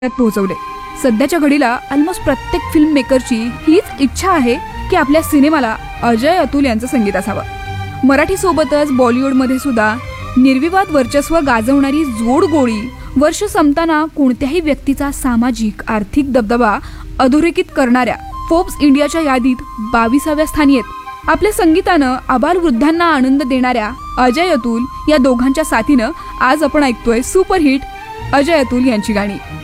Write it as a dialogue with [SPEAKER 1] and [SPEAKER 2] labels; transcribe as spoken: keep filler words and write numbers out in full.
[SPEAKER 1] पोहोचवले। सध्याच्या घडीला ऑलमोस्ट प्रत्येक फिल्म मेकरची हीच इच्छा आहे की आपल्या सिनेमाला अजय अतुल यांचं संगीत असावं। मराठी सोबतच बॉलिवूडमध्ये सुद्धा निर्विवाद वर्चस्व गाजवणारी जोडगोळी वर्ष संपताना कोणत्याही व्यक्तीचा सामाजिक आर्थिक दबदबा अधोरेखित करणाऱ्या फोर्ब्स इंडियाच्या यादीत बावीसाव्या स्थानी आहेत। आपल्या संगीतानं आबालवृद्धांना आनंद देणाऱ्या अजय अतुल या दोघांच्या साथीनं आज आपण ऐकतोय सुपरहिट अजय अतुल यांची गाणी।